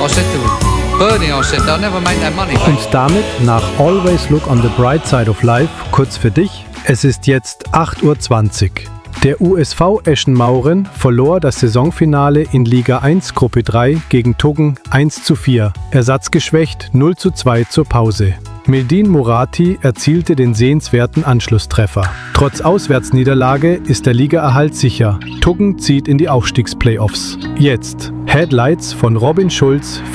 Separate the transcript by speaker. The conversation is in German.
Speaker 1: said to Bernie, I said, they'll never make that money back.
Speaker 2: Und damit nach Always Look on the Bright Side of Life kurz für dich. Es ist jetzt 8:20 Uhr. Der USV Eschen-Mauren verlor das Saisonfinale in Liga 1 Gruppe 3 gegen Tuggen 1:4, ersatzgeschwächt 0:2 zur Pause. Mildin Murati erzielte den sehenswerten Anschlusstreffer. Trotz Auswärtsniederlage ist der Ligaerhalt sicher. Tuggen zieht in die Aufstiegsplayoffs. Jetzt Headlights von Robin Schulz